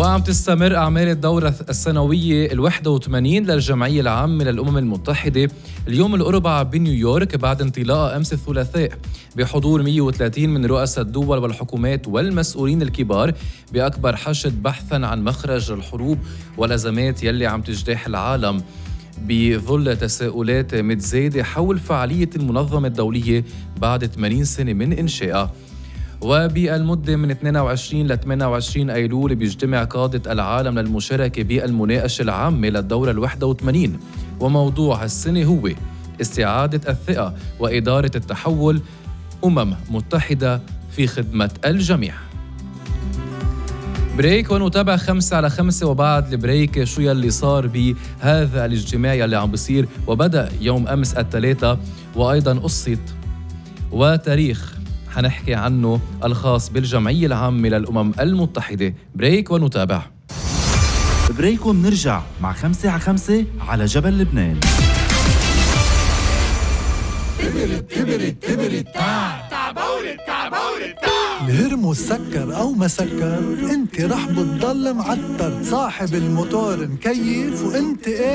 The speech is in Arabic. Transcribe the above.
وعم تستمر أعمال الدورة السنوية 81 للجمعية العامة للأمم المتحدة اليوم الأربعاء بنيويورك بعد انطلاقها أمس الثلاثاء بحضور 130 من رؤساء الدول والحكومات والمسؤولين الكبار بأكبر حشد بحثاً عن مخرج الحروب والأزمات يلي عم تجتاح العالم بظل تساؤلات متزايدة حول فعالية المنظمة الدولية بعد 80 سنة من إنشائها. وبالمدة من 22 ل 28 أيلول بيجتمع قادة العالم للمشاركة بالمناقشة العامة للدورة 81 وموضوع السنة هو استعادة الثقة وإدارة التحول متحدة في خدمة الجميع. بريك ونتابع 5 على 5 وبعد البريك شو يلي صار بهذا الاجتماع يلي عم بيصير وبدأ يوم أمس الثلاثاء وأيضا قصة وتاريخ حنحكي عنه الخاص بالجمعية العامة للأمم المتحدة. بريك ونتابع. بريك ومنرجع مع 5 على 5 على جبل لبنان. الهرمو سكر أو ما سكر انت رح بتضل معتر، صاحب الموتور مكيف وانت